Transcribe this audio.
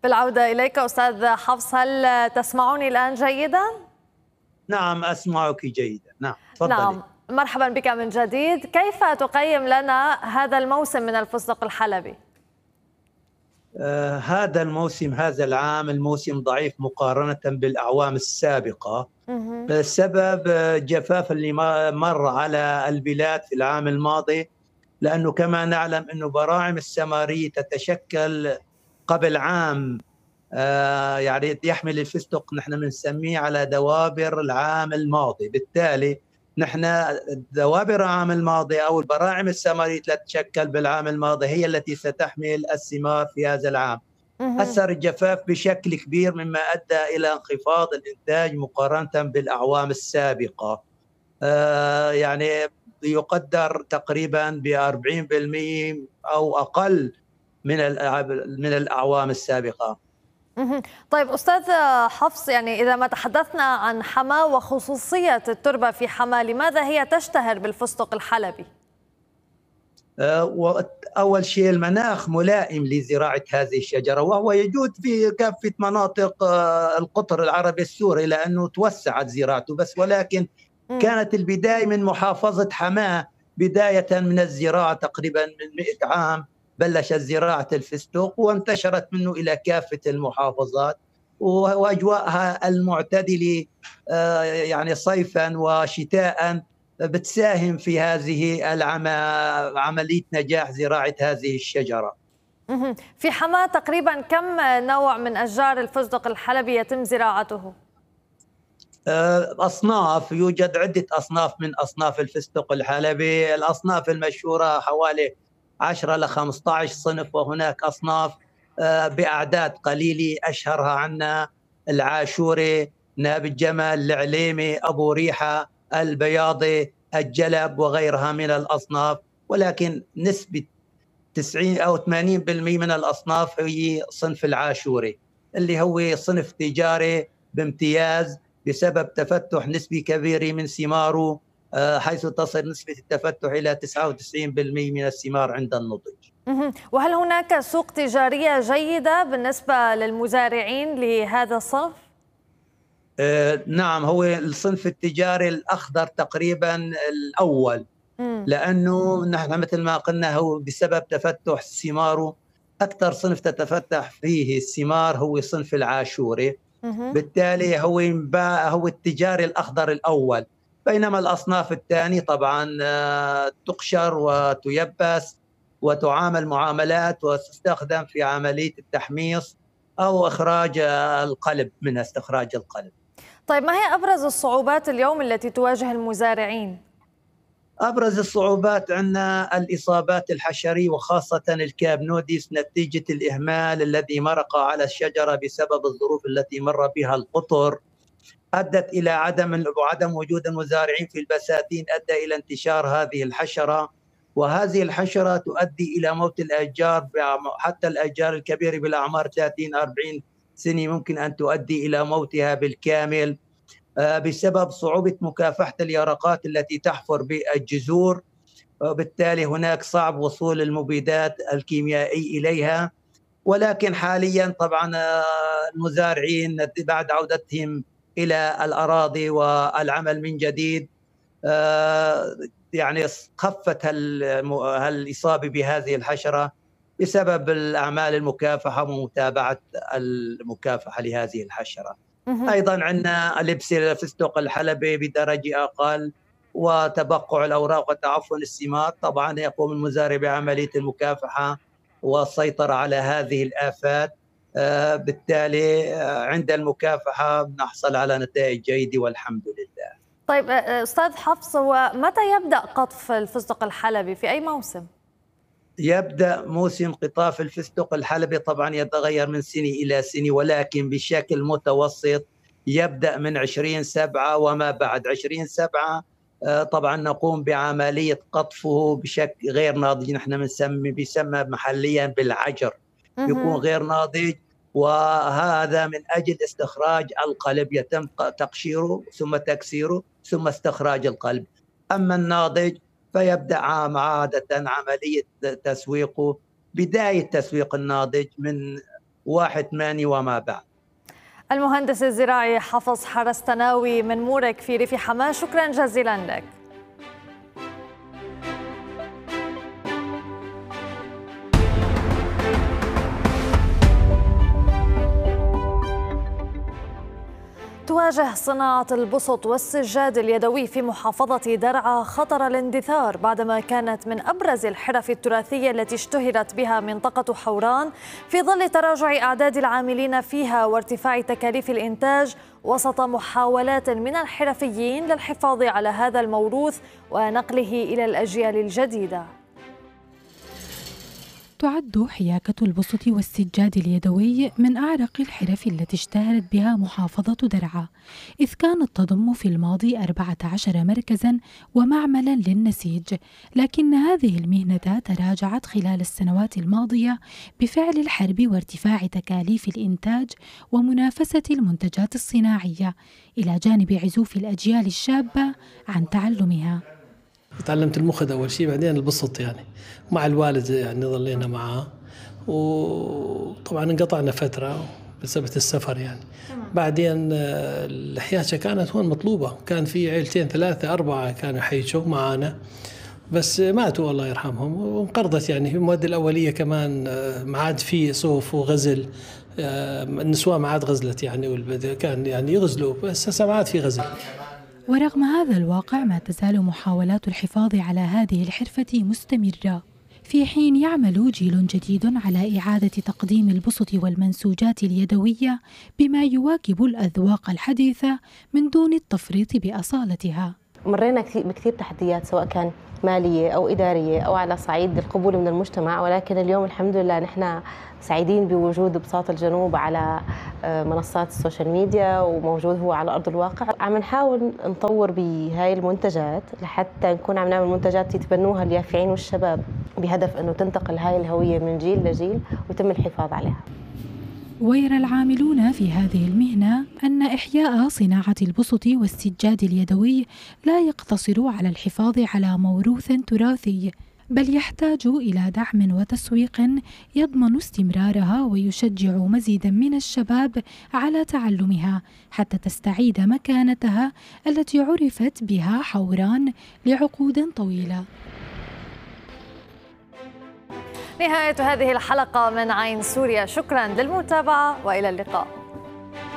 بالعودة إليك أستاذ حفص، هل تسمعني الآن جيدا؟ نعم أسمعك جيدا. نعم تفضلي. نعم، مرحبا بك من جديد. كيف تقيم لنا هذا الموسم من الفستق الحلبي؟ هذا الموسم، هذا العام الموسم ضعيف مقارنة بالأعوام السابقة. السبب الجفاف اللي مر على البلاد في العام الماضي، لأنه كما نعلم أنه براعم السماري تتشكل قبل عام، يعني يحمل الفستق نحن بنسميه على دوابر العام الماضي. بالتالي نحن دوابر العام الماضي أو البراعم السمارية التي تتشكل بالعام الماضي هي التي ستحمل الثمار في هذا العام. أثر الجفاف بشكل كبير مما أدى إلى انخفاض الإنتاج مقارنة بالأعوام السابقة. يعني يقدر تقريبا ب 40% أو أقل من الأعوام السابقة. طيب أستاذ حفص، يعني إذا ما تحدثنا عن حماة وخصوصية التربة في حماة، لماذا هي تشتهر بالفستق الحلبي؟ أول شيء المناخ ملائم لزراعة هذه الشجرة، وهو يوجد في كافة مناطق القطر العربي السوري، لأنه توسعت زراعته بس، ولكن كانت البداية من محافظة حماة، بداية من الزراعة تقريبا من 100 عام بلشت زراعة الفستق وانتشرت منه إلى كافة المحافظات، وأجواءها المعتدلة يعني صيفا وشتاء بتساهم في هذه عملية نجاح زراعة هذه الشجرة. في حماة تقريبا كم نوع من أشجار الفستق الحلبي يتم زراعته؟ أصناف، يوجد عدة أصناف من أصناف الفستق الحلبي. الأصناف المشهورة حوالي 10 ل 15 صنف، وهناك أصناف بأعداد قليلة أشهرها عنا العاشوري، ناب الجمل، العليمي، أبو ريحة، البياضي، الجلب وغيرها من الأصناف. ولكن نسبة 90 أو 80% من الأصناف هي صنف العاشوري، اللي هو صنف تجاري بامتياز بسبب تفتح نسبي كبير من ثماره، حيث تصل نسبة التفتح إلى 99% من الثمار عند النضج. وهل هناك سوق تجارية جيدة بالنسبة للمزارعين لهذا الصنف؟ نعم، هو الصنف التجاري الأخضر تقريبا الأول، لأنه نحن مثل ما قلنا هو بسبب تفتح ثماره أكثر صنف تتفتح فيه الثمار هو صنف العاشوري. بالتالي هو التجاري الأخضر الأول، بينما الأصناف الثانية طبعا تقشر وتيبس وتعامل معاملات وتستخدم في عملية التحميص أو إخراج القلب، منها استخراج القلب. طيب، ما هي أبرز الصعوبات اليوم التي تواجه المزارعين؟ أبرز الصعوبات عندنا الإصابات الحشرية، وخاصة الكابنوديس، نتيجة الإهمال الذي مرق على الشجرة بسبب الظروف التي مر بها القطر، أدت إلى عدم وجود المزارعين في البساتين، أدى إلى انتشار هذه الحشرة، وهذه الحشرة تؤدي إلى موت الأشجار، حتى الأشجار الكبيرة بالأعمار 30-40 سنة ممكن أن تؤدي إلى موتها بالكامل بسبب صعوبة مكافحة اليرقات التي تحفر بالجذور، وبالتالي هناك صعب وصول المبيدات الكيميائية إليها. ولكن حاليا طبعا المزارعين بعد عودتهم إلى الأراضي والعمل من جديد يعني خفت الإصابة بهذه الحشرة بسبب الأعمال المكافحة ومتابعة المكافحة لهذه الحشرة. أيضا عندنا الفستق الحلبي بدرجة أقل وتبقع الأوراق وتعفن الثمار، طبعا يقوم المزارع بعملية المكافحة والسيطرة على هذه الآفات. بالتالي عند المكافحة نحصل على نتائج جيدة والحمد لله. طيب أستاذ حفص، ومتى يبدأ قطف الفستق الحلبي؟ في أي موسم؟ يبدأ موسم قطاف الفستق الحلبي طبعا يتغير من سنة إلى سنة، ولكن بشكل متوسط يبدأ من 20/7 وما بعد 20/7. طبعا نقوم بعملية قطفه بشكل غير ناضج، نحن بيسمى محليا بالعجر، يكون غير ناضج، وهذا من أجل استخراج القلب، يتم تقشيره ثم تكسيره ثم استخراج القلب. أما الناضج فيبدأ عادة عملية تسويقه، بداية تسويق الناضج من 1/8 وما بعد. المهندس الزراعي حفص حرستناوي من مورك في ريف حماة، شكرا جزيلا لك. تواجه صناعة البسط والسجاد اليدوي في محافظة درعا خطر الاندثار بعدما كانت من أبرز الحرف التراثية التي اشتهرت بها منطقة حوران، في ظل تراجع أعداد العاملين فيها وارتفاع تكاليف الإنتاج، وسط محاولات من الحرفيين للحفاظ على هذا الموروث ونقله إلى الأجيال الجديدة. تعد حياكة البسط والسجاد اليدوي من أعرق الحرف التي اشتهرت بها محافظة درعا، إذ كانت تضم في الماضي 14 مركزاً ومعملاً للنسيج، لكن هذه المهنة تراجعت خلال السنوات الماضية بفعل الحرب وارتفاع تكاليف الإنتاج ومنافسة المنتجات الصناعية، إلى جانب عزوف الأجيال الشابة عن تعلمها. تعلمت المخد أول شيء، بعدين البسط يعني مع الوالد يعني ظلينا معاه، وطبعا انقطعنا فترة بسبب السفر يعني. بعدين الحياشة كانت هون مطلوبة، كان في عيلتين 3 4 كانوا يحيشوا معانا بس ماتوا الله يرحمهم، وانقرضت يعني في المواد الأولية كمان ما عاد في صوف وغزل، النسوان ما عاد غزلت يعني، والبدء كان يعني يغزلوا بس هسه ما عاد في غزل. ورغم هذا الواقع ما تزال محاولات الحفاظ على هذه الحرفة مستمرة، في حين يعمل جيل جديد على إعادة تقديم البسط والمنسوجات اليدوية بما يواكب الأذواق الحديثة من دون التفريط بأصالتها. مرينا بكثير تحديات سواء كان مالية أو إدارية أو على صعيد القبول من المجتمع، ولكن اليوم الحمد لله نحن سعيدين بوجود بساط الجنوب على منصات السوشيال ميديا، وموجود هو على أرض الواقع. عم نحاول نطور بهاي المنتجات لحتى نكون عم نعمل منتجات يتبنوها اليافعين والشباب، بهدف أنه تنتقل هاي الهوية من جيل لجيل ويتم الحفاظ عليها. ويرى العاملون في هذه المهنة أن إحياء صناعة البسط والسجاد اليدوي لا يقتصر على الحفاظ على موروث تراثي، بل يحتاج إلى دعم وتسويق يضمن استمرارها ويشجع مزيدا من الشباب على تعلمها حتى تستعيد مكانتها التي عرفت بها حوران لعقود طويلة. نهاية هذه الحلقة من عين سوريا، شكرا للمتابعة وإلى اللقاء.